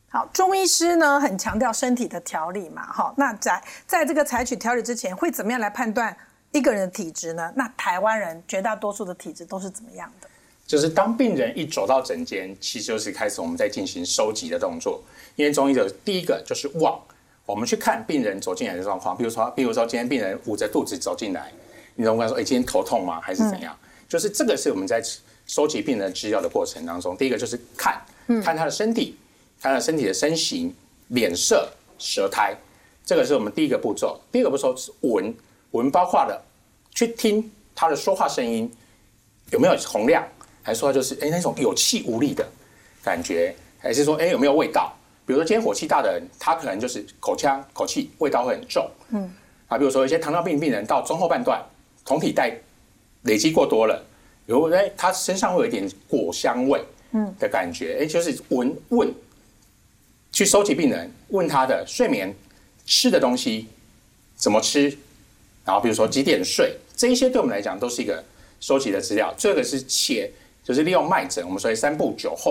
好，中医师呢很强调身体的调理嘛，哈，那在这个采取调理之前，会怎么样来判断一个人的体质呢？那台湾人绝大多数的体质都是怎么样的？ 就是当病人一走到诊间，其实就是开始我们在进行收集的动作。因为中医的第一个就是望，我们去看病人走进来的状况，比如说今天病人捂着肚子走进来，你总跟他说，今天头痛吗？还是怎样？就是这个是我们在收集病人资料的过程当中，第一个就是看他的身体。看他身体的身形、脸色、舌苔，这个是我们第一个步骤。第二个步骤是闻，闻包括了去听他的说话声音有没有洪亮，还是说就是那种有气无力的感觉，还是说有没有味道？比如说今天火气大的人，他可能就是口腔口气味道会很重，比如说一些糖尿病病人到中后半段，酮体带累积过多了，比如他身上会有一点果香味的感觉，就是问。去收集病人，问他的睡眠、吃的东西怎么吃，然后比如说几点睡，这一些对我们来讲都是一个收集的资料。这个是就是利用脉诊，我们所谓3步9后。